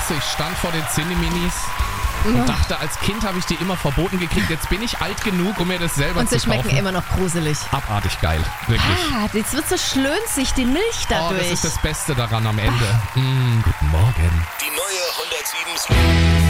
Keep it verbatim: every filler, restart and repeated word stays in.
weißt du, ich stand vor den Zinni-Minis und dachte, als Kind habe ich die immer verboten gekriegt. Jetzt bin ich alt genug, um mir das selber Und zu sie kaufen. schmecken immer noch gruselig. Abartig geil, wirklich. Ah, jetzt wird so schlönzig, die Milch Oh, dadurch. das ist das Beste daran am Ende. Mm, guten Morgen. Die neue hundertsieben